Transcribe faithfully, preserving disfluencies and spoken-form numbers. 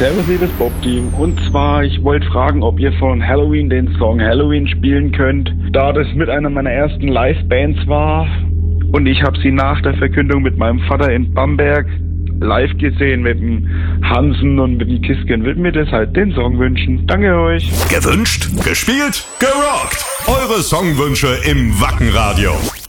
Servus, liebes Bob-Team. Und zwar, ich wollte fragen, ob ihr von Halloween den Song Halloween spielen könnt, da das mit einer meiner ersten Live-Bands war. Und ich habe sie nach der Verkündung mit meinem Vater in Bamberg live gesehen mit dem Hansen und mit dem Kisken. Würde mir deshalb den Song wünschen. Danke euch. Gewünscht, gespielt, gerockt. Eure Songwünsche im Wackenradio.